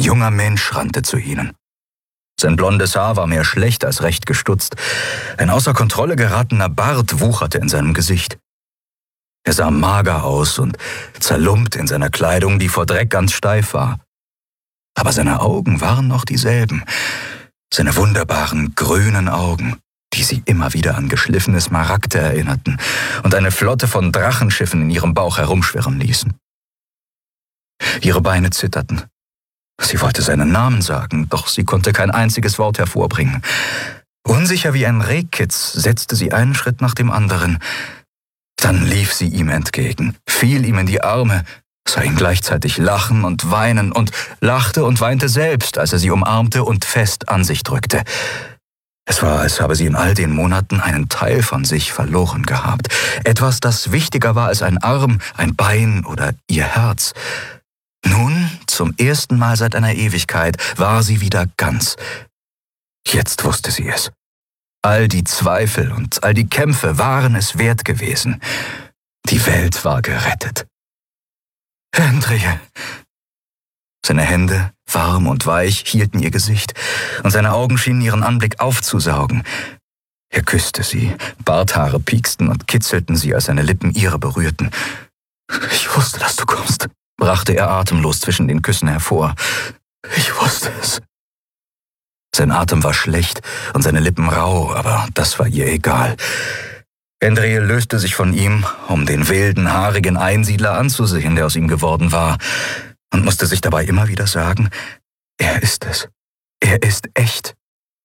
junger Mensch rannte zu ihnen. Sein blondes Haar war mehr schlecht als recht gestutzt. Ein außer Kontrolle geratener Bart wucherte in seinem Gesicht. Er sah mager aus und zerlumpt in seiner Kleidung, die vor Dreck ganz steif war. Aber seine Augen waren noch dieselben. Seine wunderbaren, grünen Augen, die sie immer wieder an geschliffene Smaragde erinnerten und eine Flotte von Drachenschiffen in ihrem Bauch herumschwirren ließen. Ihre Beine zitterten. Sie wollte seinen Namen sagen, doch sie konnte kein einziges Wort hervorbringen. Unsicher wie ein Rehkitz setzte sie einen Schritt nach dem anderen. Dann lief sie ihm entgegen, fiel ihm in die Arme, sah ihn gleichzeitig lachen und weinen und lachte und weinte selbst, als er sie umarmte und fest an sich drückte. Es war, als habe sie in all den Monaten einen Teil von sich verloren gehabt. Etwas, das wichtiger war als ein Arm, ein Bein oder ihr Herz. Nun, zum ersten Mal seit einer Ewigkeit, war sie wieder ganz. Jetzt wusste sie es. All die Zweifel und all die Kämpfe waren es wert gewesen. Die Welt war gerettet. Hendrie! Seine Hände, warm und weich, hielten ihr Gesicht, und seine Augen schienen ihren Anblick aufzusaugen. Er küsste sie, Barthaare pieksten und kitzelten sie, als seine Lippen ihre berührten. »Ich wusste, dass du kommst«, brachte er atemlos zwischen den Küssen hervor. »Ich wusste es.« Sein Atem war schlecht und seine Lippen rau, aber das war ihr egal. Hendrie löste sich von ihm, um den wilden, haarigen Einsiedler anzusehen, der aus ihm geworden war, und musste sich dabei immer wieder sagen, er ist es. Er ist echt.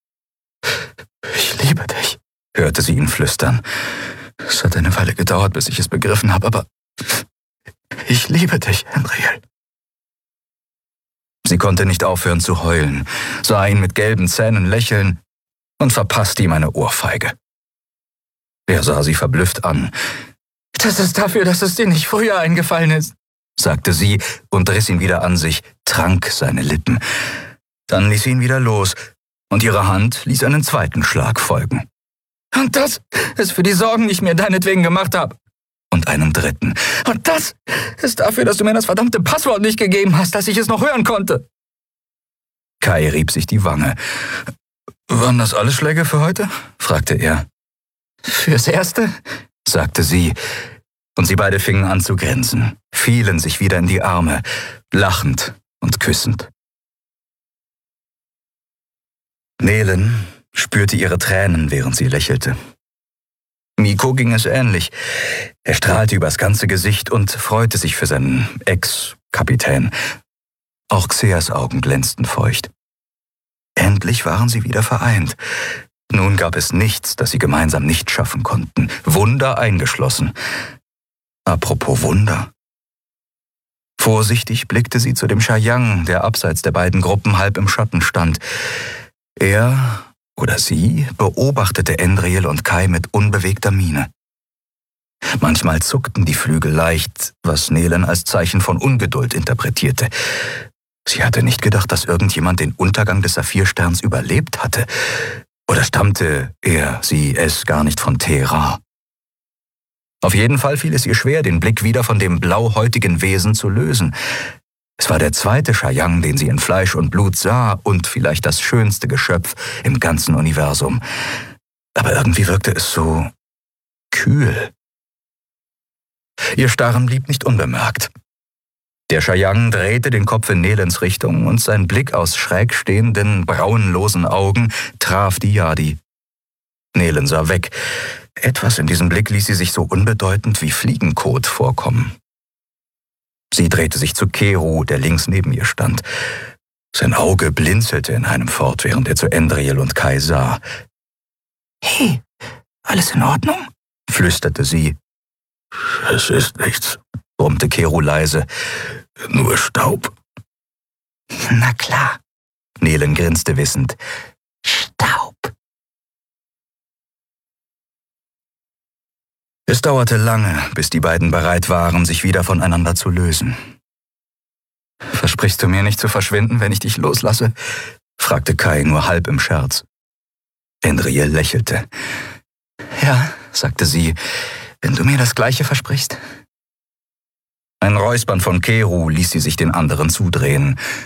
»Ich liebe dich«, hörte sie ihn flüstern. »Es hat eine Weile gedauert, bis ich es begriffen habe, aber ich liebe dich, Hendrie.« Sie konnte nicht aufhören zu heulen, sah ihn mit gelben Zähnen lächeln und verpasste ihm eine Ohrfeige. Er sah sie verblüfft an. »Das ist dafür, dass es dir nicht früher eingefallen ist«, sagte sie und riss ihn wieder an sich, trank seine Lippen. Dann ließ sie ihn wieder los und ihre Hand ließ einen zweiten Schlag folgen. »Und das ist für die Sorgen, die ich mir deinetwegen gemacht habe.« Und einen dritten. »Und das ist dafür, dass du mir das verdammte Passwort nicht gegeben hast, dass ich es noch hören konnte.« Kai rieb sich die Wange. »Waren das alles Schläge für heute?« fragte er. »Fürs Erste«, sagte sie, und sie beide fingen an zu grinsen, fielen sich wieder in die Arme, lachend und küssend. Nelen spürte ihre Tränen, während sie lächelte. Mikko ging es ähnlich. Er strahlte übers ganze Gesicht und freute sich für seinen Ex-Kapitän. Auch Xeas Augen glänzten feucht. Endlich waren sie wieder vereint. Nun gab es nichts, das sie gemeinsam nicht schaffen konnten, Wunder eingeschlossen. Apropos Wunder. Vorsichtig blickte sie zu dem Shayang, der abseits der beiden Gruppen halb im Schatten stand. Er oder sie beobachtete Endriel und Kai mit unbewegter Miene. Manchmal zuckten die Flügel leicht, was Nelen als Zeichen von Ungeduld interpretierte. Sie hatte nicht gedacht, dass irgendjemand den Untergang des Saphirsterns überlebt hatte. Oder stammte es gar nicht von Thera? Auf jeden Fall fiel es ihr schwer, den Blick wieder von dem blauhäutigen Wesen zu lösen. Es war der zweite Shayang, den sie in Fleisch und Blut sah und vielleicht das schönste Geschöpf im ganzen Universum. Aber irgendwie wirkte es so kühl. Ihr Starren blieb nicht unbemerkt. Der Shayang drehte den Kopf in Nelens Richtung und sein Blick aus schräg stehenden, brauenlosen Augen traf die Yadi. Nelen sah weg. Etwas in diesem Blick ließ sie sich so unbedeutend wie Fliegenkot vorkommen. Sie drehte sich zu Keru, der links neben ihr stand. Sein Auge blinzelte in einem fort, während er zu Endriel und Kai sah. »Hey, alles in Ordnung?« flüsterte sie. »Es ist nichts«, brummte Keru leise. »Nur Staub.« »Na klar«, Nelen grinste wissend. »Staub.« Es dauerte lange, bis die beiden bereit waren, sich wieder voneinander zu lösen. »Versprichst du mir nicht zu verschwinden, wenn ich dich loslasse?« fragte Kai nur halb im Scherz. Endriel lächelte. »Ja«, sagte sie, »wenn du mir das Gleiche versprichst.« Ein Räuspern von Keru ließ sie sich den anderen zudrehen.